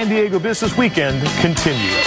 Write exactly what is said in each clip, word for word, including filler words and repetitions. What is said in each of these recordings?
San Diego Business Weekend continues.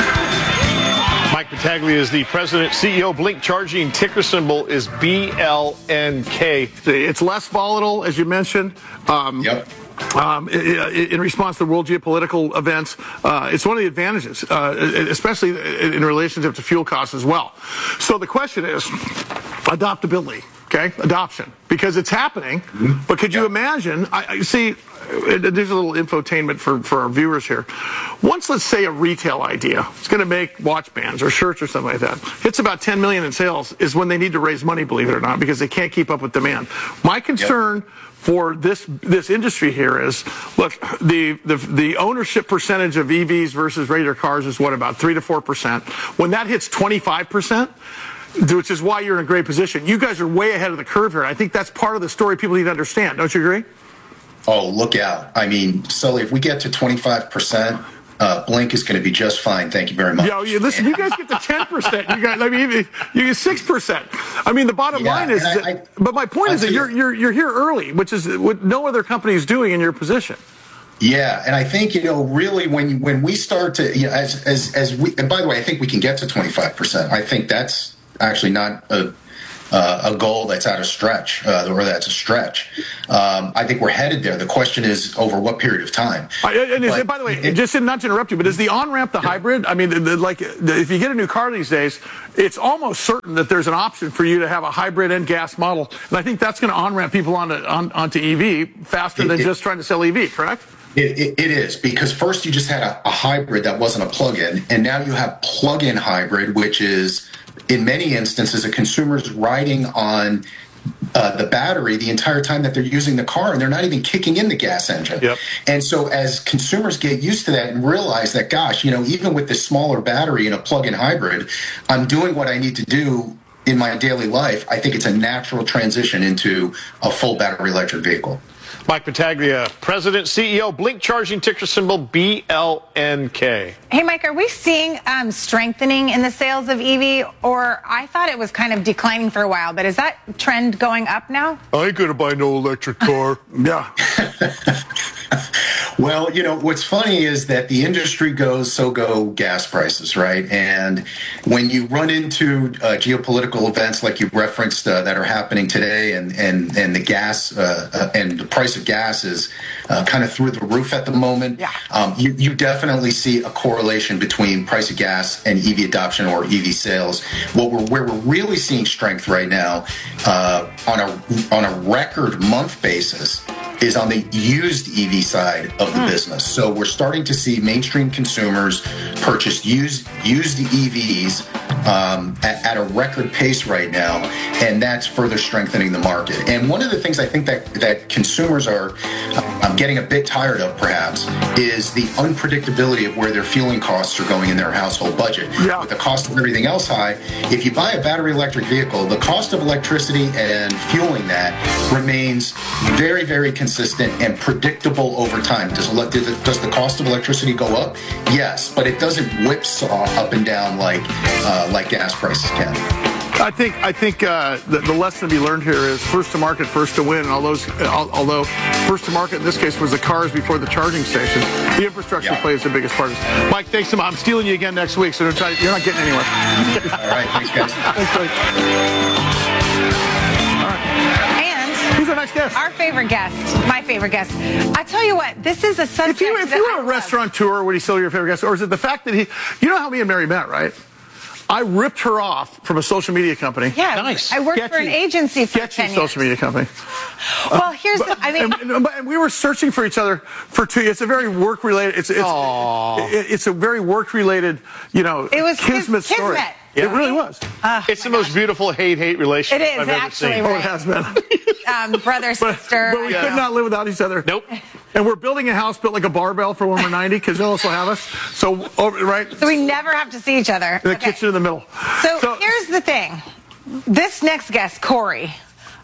Mike Battaglia is the president, C E O. Blink Charging ticker symbol is B L N K. It's less volatile, as you mentioned. Um, yep. Um, in response to world geopolitical events, uh, it's one of the advantages, uh, especially in relationship to fuel costs as well. So the question is adoptability, okay, adoption, because it's happening. Mm-hmm. But could you imagine? I, I see. There's a little infotainment for, for our viewers here. Once, let's say, a retail idea is going to make watch bands or shirts or something like that, hits about ten million in sales, is when they need to raise money, believe it or not, because they can't keep up with demand. My concern yep. for this this industry here is, look, the, the the ownership percentage of E Vs versus regular cars is what, about three to four percent. When that hits twenty-five percent, which is why you're in a great position, you guys are way ahead of the curve here. I think that's part of the story people need to understand. Don't you agree? Oh, look out. I mean, Sully, if we get to twenty-five percent, uh, Blink is going to be just fine. Thank you very much. Yo, you, listen, you guys get to ten percent. You guys, I mean, you get six percent. I mean, the bottom yeah, line is, I, that, I, but my point I'll is that you're, you're, you're here early, which is what no other company is doing in your position. Yeah, and I think, you know, really when when we start to, you know, as as as we, and by the way, I think we can get to twenty-five percent. I think that's actually not a Uh, a goal that's out of stretch, uh, or that's a stretch. Um, I think we're headed there. The question is over what period of time. Uh, and is, but, by the way, it, just not to interrupt you, but is the on-ramp the yeah. hybrid? I mean, the, the, like, the, if you get a new car these days, it's almost certain that there's an option for you to have a hybrid and gas model. And I think that's going to on-ramp people onto, on, onto E V faster it, than it, just trying to sell E V, correct? It, it, it is, because first you just had a, a hybrid that wasn't a plug-in, and now you have plug-in hybrid, which is, in many instances, a consumer's riding on uh, the battery the entire time that they're using the car, and they're not even kicking in the gas engine. Yep. And so as consumers get used to that and realize that, gosh, you know, even with this smaller battery in a plug-in hybrid, I'm doing what I need to do in my daily life, I think it's a natural transition into a full battery electric vehicle. Mike Battaglia, president, C E O, Blink Charging, ticker symbol B L N K. Hey, Mike, are we seeing um, strengthening in the sales of E V? Or I thought it was kind of declining for a while, but is that trend going up now? I ain't going to buy no electric car. Yeah. Well, you know, what's funny is that the industry goes, so go gas prices, right? And when you run into uh, geopolitical events like you referenced uh, that are happening today, and, and, and the gas uh, uh, and the price of gas is uh, kind of through the roof at the moment, yeah. um, you, you definitely see a correlation between price of gas and E V adoption or E V sales. What we're, where we're really seeing strength right now uh, on a on a record month basis is on the used E V side of the mm. business. So we're starting to see mainstream consumers purchase used used E Vs um, at, at a record pace right now, and that's further strengthening the market. And one of the things I think that, that consumers are um, getting a bit tired of, perhaps, is the unpredictability of where their fueling costs are going in their household budget. Yeah. With the cost of everything else high, if you buy a battery electric vehicle, the cost of electricity and fueling that remains very, very consistent and predictable over time. Does, does the cost of electricity go up? Yes, but it doesn't whipsaw up and down like uh, like gas prices can. I think I think uh, the, the lesson to be learned here is first to market, first to win. And all those, although first to market in this case was the cars before the charging stations, the infrastructure yeah. plays the biggest part. Mike, thanks so much. I'm stealing you again next week, so don't try, you're not getting anywhere. All right, thanks, guys. Thanks, buddy. All right. And who's our next guest? Our favorite guest, my favorite guest. I tell you what, this is a subject. If you, if you were a restaurateur, would he still be your favorite guest, or is it the fact that he? You know how me and Mary met, right? I ripped her off from a social media company. Yeah, nice. I worked sketchy, for an agency for sketchy ten years. social media company. Well, here's uh, the, I mean, and, and, and we were searching for each other for two. It's a very work related. It's it's, it, it's a very work related. You know, it was kismet, kismet. story. Yeah. It really was. Oh, it's the most gosh. beautiful hate-hate relationship it is, I've ever actually, seen. right. Oh, it has been. um, brother, sister. But, but we yeah. could not live without each other. Nope. And we're building a house built like a barbell for when we're ninety, because they'll also have us. So, over, right? So we never have to see each other. The okay. kitchen in the middle. So, so here's the thing. This next guest, Corey,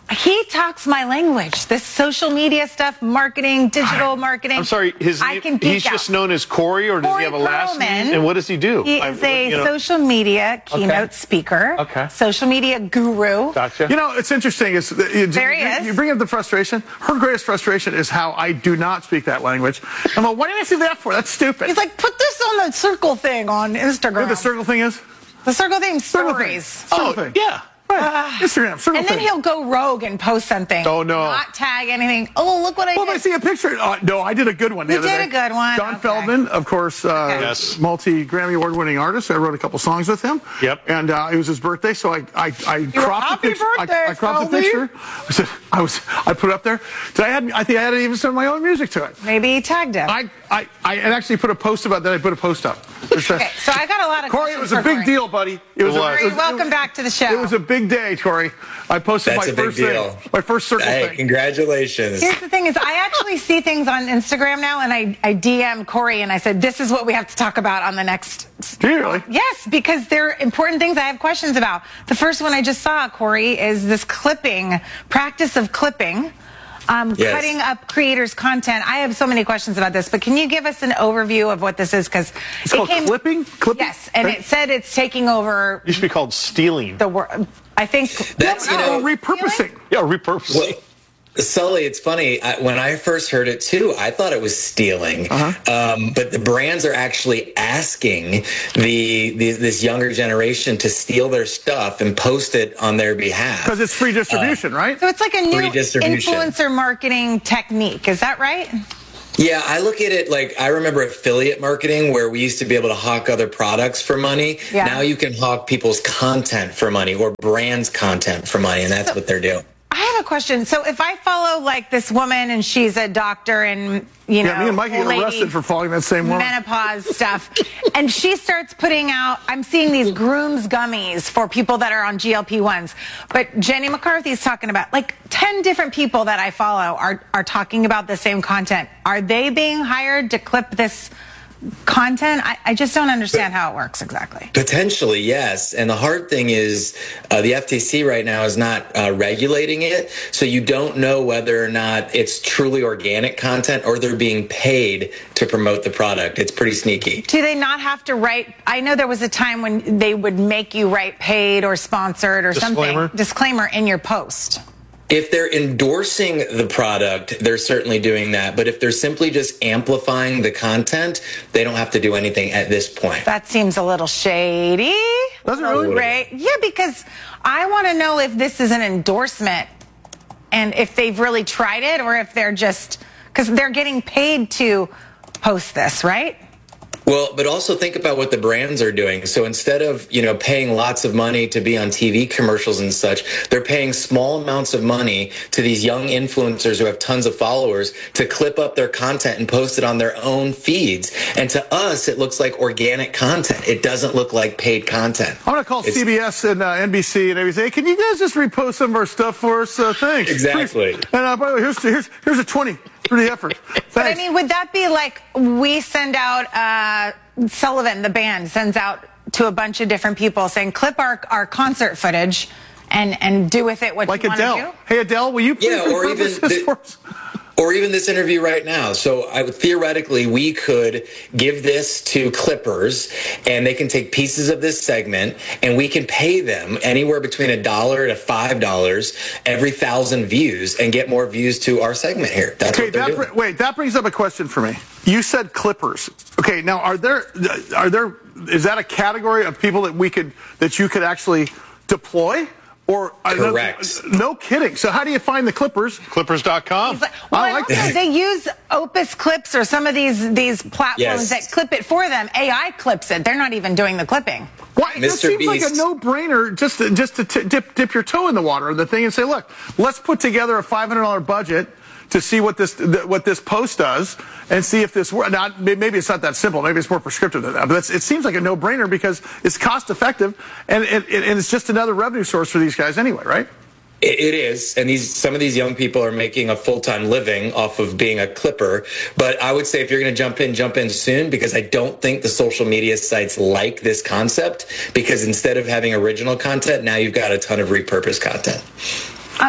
He talks my language. This social media stuff, marketing, digital marketing. I'm sorry, his I name, can geek he's out. just known as Corey, or does Corey he have a last Perlman. name? And what does he do? He I- is a you know- social media keynote Okay. speaker, Okay. social media guru. Gotcha. You know, it's interesting. Is uh, you, There he you, is. you bring up the frustration. Her greatest frustration is how I do not speak that language. I'm like, why did I say that for? That's stupid. He's like, put this on the circle thing on You know Instagram. what the circle thing is? The circle thing Circle thing. stories. Circle Oh, thing. yeah. Right. Instagram. Circle And then thing. he'll go rogue and post something. Oh, no. Not tag anything. Oh, look what I Well, if I did. see a picture. Uh, no, I did a good one the You other did day. a good one. John Okay. Feldman, of course, uh, Okay. Yes. multi-Grammy award-winning artist. I wrote a couple songs with him. Yep. And uh, it was his birthday, so I I, I were, cropped "Happy the picture. I- birthday, I, cropped the Feldy." picture. I said I was I put it up there. Did I had I think I had even some of my own music to it. Maybe he tagged him. I I I had actually put a post about that. I put a post up. It says, Okay, so I got a lot of Corey, it questions was a for big Corey. deal, buddy. It was. It a, was. it Corey, was- welcome it- back to the show. It was a big day, Corey. I posted That's my a big first deal. thing, my first circle Hey, thing. congratulations. Here's the thing is I actually see things on Instagram now, and I, I D M Corey and I said, this is what we have to talk about on the next. Do you really? Yes, because they're important things I have questions about. The first one I just saw, Corey, is this clipping, practice of clipping, um, Yes. cutting up creators' content. I have so many questions about this, but can you give us an overview of what this is? Because It's called clipping? Clipping? Yes, and Okay. it said it's taking over It used to be called stealing. the world. I think. That's, you Oh, know, repurposing. Yeah, repurposing. Well, Sully, it's funny. I, when I first heard it too, I thought it was stealing. Uh-huh. Um, but the brands are actually asking the, the this younger generation to steal their stuff and post it on their behalf. Because it's free distribution, right? So it's like a new Free distribution. influencer marketing technique. Is that right? Yeah, I look at it like I remember affiliate marketing where we used to be able to hawk other products for money. Yeah. Now you can hawk people's content for money or brands' content for money, and that's what they're doing. I have a question. So if I follow like this woman and she's a doctor and you know, Yeah, me and Mikey old get lady arrested for following that same woman. menopause stuff, and she starts putting out, I'm seeing these Grooms gummies for people that are on G L P ones, but Jenny McCarthy's talking about like ten different people that I follow are are talking about the same content. Are they being hired to clip this content? I, I just don't understand how it works exactly. Potentially, yes. And the hard thing is uh, the F T C right now is not uh, regulating it. So you don't know whether or not it's truly organic content or they're being paid to promote the product. It's pretty sneaky. Do they not have to write? I know there was a time when they would make you write paid or sponsored or Disclaimer. something. Disclaimer in your post. If they're endorsing the product, they're certainly doing that. But if they're simply just amplifying the content, they don't have to do anything at this point. That seems a little shady. Does it really? Right? Yeah, because I want to know if this is an endorsement and if they've really tried it or if they're just, because they're getting paid to post this, right? Well, but also think about what the brands are doing. So instead of, you know, paying lots of money to be on T V commercials and such, they're paying small amounts of money to these young influencers who have tons of followers to clip up their content and post it on their own feeds. And to us, it looks like organic content. It doesn't look like paid content. I'm going to call It's- C B S and uh, N B C and A B C. Hey, can you guys just repost some of our stuff for us? Uh, thanks. Exactly. Please. And uh, by the way, here's here's here's a twenty for the effort. Thanks. But I mean, would that be like we send out, uh, Sullivan, the band, sends out to a bunch of different people saying, clip our, our concert footage and, and do with it what like you want to Adele. do? Hey Adele, will you please Yeah, or repurpose even this the- for us? Or even this interview right now. So I, theoretically, we could give this to Clippers, and they can take pieces of this segment, and we can pay them anywhere between a dollar to five dollars every thousand views, and get more views to our segment here. That's Okay, what they're that doing. br- wait, that brings up a question for me. You said Clippers. Okay, now are there are there is that a category of people that we could that you could actually deploy? Or are there- Correct. no kidding. So how do you find the Clippers? Clippers dot com. It's like- well, I and like also that. they use Opus Clips or some of these these platforms Yes. that clip it for them. A I clips it. They're not even doing the clipping. Why? That Mister seems like a Beast. no-brainer just to, just to t- dip dip your toe in the water of the thing and say, look, let's put together a five hundred dollars budget to see what this th- what this post does and see if this works. Now, may- maybe it's not that simple. Maybe it's more prescriptive than that. But it's, it seems like a no-brainer because it's cost-effective and, and, and it's just another revenue source for these guys anyway, right? It it is, and these some of these young people are making a full-time living off of being a clipper. But I would say if you're going to jump in, jump in soon, because I don't think the social media sites like this concept, because instead of having original content, now you've got a ton of repurposed content. Uh,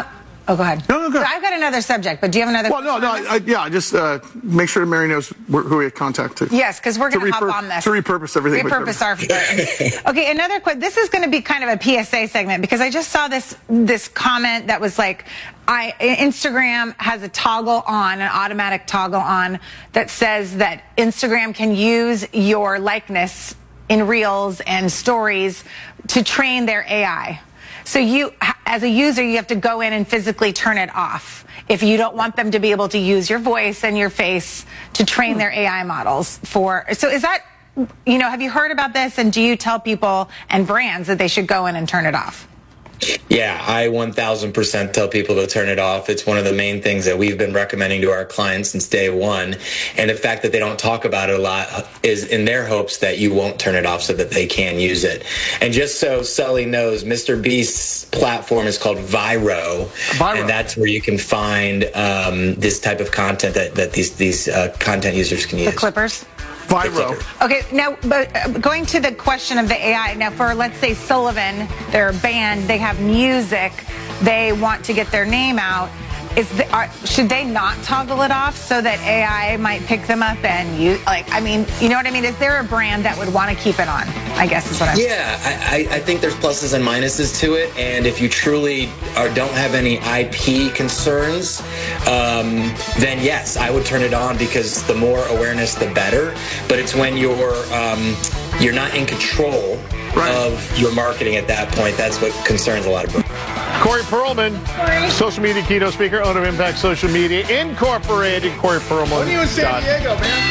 Oh, go ahead. No, no, go ahead. I've got another subject, but do you have another? Well, no, no, I, yeah, just uh, make sure Mary knows wh- who we have contact to. Yes, because we're going to repur- hop on this. To repurpose everything. Repurpose our. Okay, another quick. This is going to be kind of a P S A segment because I just saw this this comment that was like, I Instagram has a toggle on, an automatic toggle on that says that Instagram can use your likeness in reels and stories to train their A I. So you, as a user, you have to go in and physically turn it off if you don't want them to be able to use your voice and your face to train their A I models for. So is that, you know, have you heard about this? And do you tell people and brands that they should go in and turn it off? Yeah, I one thousand percent tell people to turn it off. It's one of the main things that we've been recommending to our clients since day one. And the fact that they don't talk about it a lot is in their hopes that you won't turn it off so that they can use it. And just so Sully knows, Mister Beast's platform is called Viro. Viro. And that's where you can find um, this type of content that, that these, these uh, content users can use. The Clippers? Viro. Okay, now, but uh, going to the question of the A I, now for, let's say, Sullivan, their band, they have music, they want to get their name out. Is the, are, should they not toggle it off so that A I might pick them up and you, like, I mean, you know what I mean? Is there a brand that would want to keep it on, I guess is what I'm saying. Yeah, I, I think there's pluses and minuses to it. And if you truly are, don't have any I P concerns, um, then yes, I would turn it on because the more awareness, the better. But it's when you're um, you're not in control right. of your marketing at that point. That's what concerns a lot of brands. Corey Perlman, Corey. Social media keynote speaker, owner of Impact Social Media Incorporated. Corey Perlman. When are you in San Diego, man?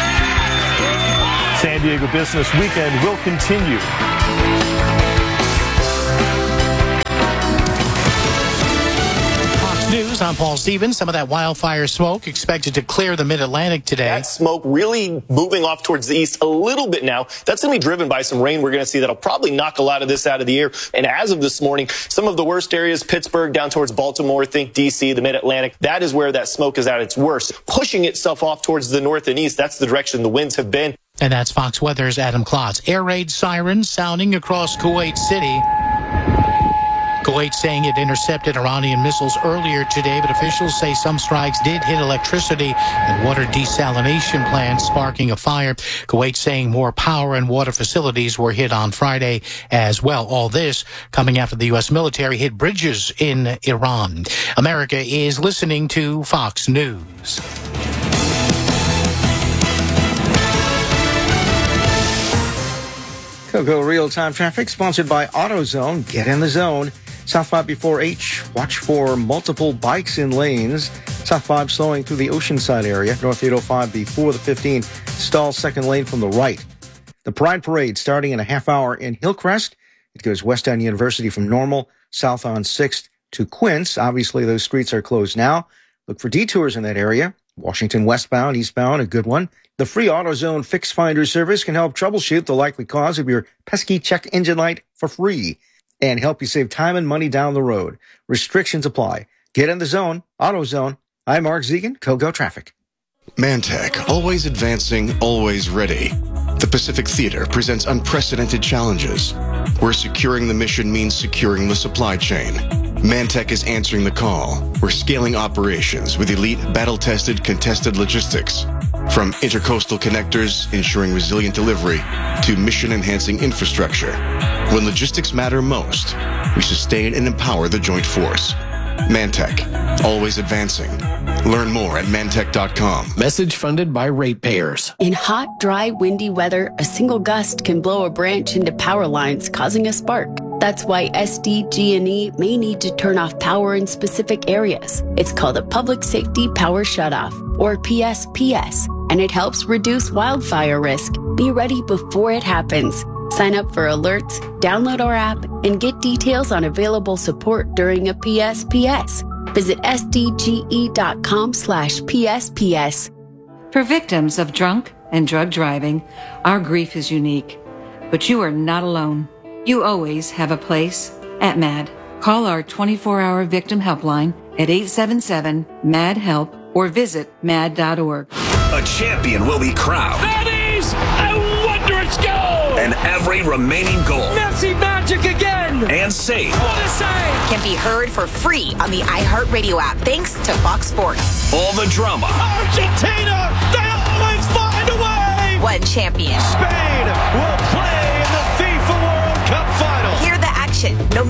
San Diego Business Weekend will continue. News, I'm Paul Stevens. Some of that wildfire smoke expected to clear the mid-Atlantic today. That smoke really moving off towards the east a little bit now. That's going to be driven by some rain we're going to see that'll probably knock a lot of this out of the air. And as of this morning, some of the worst areas, Pittsburgh down towards Baltimore, think D C, the mid-Atlantic, that is where that smoke is at its worst. Pushing itself off towards the north and east, that's the direction the winds have been. And that's Fox Weather's Adam Klotz. Air raid sirens sounding across Kuwait City. Kuwait saying it intercepted Iranian missiles earlier today, but officials say some strikes did hit electricity and water desalination plants, sparking a fire. Kuwait saying more power and water facilities were hit on Friday as well. All this coming after the U S military hit bridges in Iran. America is listening to Fox News. Coco Real-Time Traffic, sponsored by AutoZone. Get in the zone. South five before H, watch for multiple bikes in lanes. South five slowing through the Oceanside area. North eight oh five before the fifteen, stall second lane from the right. The Pride Parade starting in a half hour in Hillcrest. It goes west down University from Normal, south on sixth to Quince. Obviously, those streets are closed now. Look for detours in that area. Washington westbound, eastbound, a good one. The free AutoZone Fix Finder service can help troubleshoot the likely cause of your pesky check engine light for free and help you save time and money down the road. Restrictions apply. Get in the zone. AutoZone. I'm Mark Zegan, Coco Traffic. Mantech, always advancing, always ready. The Pacific Theater presents unprecedented challenges, where securing the mission means securing the supply chain. Mantech is answering the call. We're scaling operations with elite, battle-tested, contested logistics. From intercoastal connectors, ensuring resilient delivery, to mission-enhancing infrastructure. When logistics matter most, we sustain and empower the joint force. Mantech, always advancing. Learn more at mantech dot com. Message funded by ratepayers. In hot, dry, windy weather, a single gust can blow a branch into power lines, causing a spark. That's why S D G and E may need to turn off power in specific areas. It's called a Public Safety Power Shutoff, or P S P S, and it helps reduce wildfire risk. Be ready before it happens. Sign up for alerts, download our app, and get details on available support during a P S P S. Visit S D G E dot com slash P S P S. For victims of drunk and drug driving, our grief is unique. But you are not alone. You always have a place at MAD. Call our twenty-four hour victim helpline at eight seven seven, M A D, HELP or visit mad dot org. A champion will be crowned. That is a wondrous goal! And every remaining goal Messi magic again! and safe. What a save! Can be heard for free on the iHeartRadio app, thanks to Fox Sports. All the drama. Argentina! They always find a way! One champion. Spain will play in the FIFA World Cup final. Hear the action. No